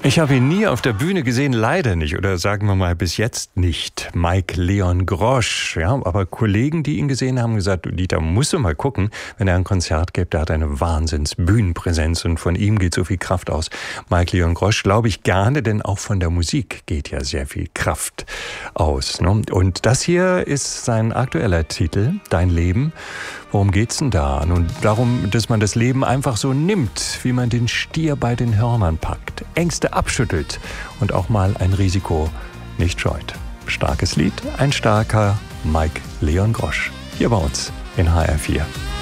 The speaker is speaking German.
Ich habe ihn nie auf der Bühne gesehen, leider nicht, oder sagen wir mal bis jetzt nicht. Mike Leon Grosch, ja, aber Kollegen, die ihn gesehen haben, gesagt, Dieter, musst du mal gucken, wenn er ein Konzert gibt, der hat eine Wahnsinns-Bühnenpräsenz und von ihm geht so viel Kraft aus. Mike Leon Grosch glaube ich gerne, denn auch von der Musik geht ja sehr viel Kraft aus, ne? Und das hier ist sein aktueller Titel, Dein Leben. Worum geht's denn da? Nun, darum, dass man das Leben einfach so nimmt, wie man den Stier bei den Hörnern packt, Ängste abschüttelt und auch mal ein Risiko nicht scheut. Starkes Lied, ein starker Mike Leon Grosch. Hier bei uns in HR4.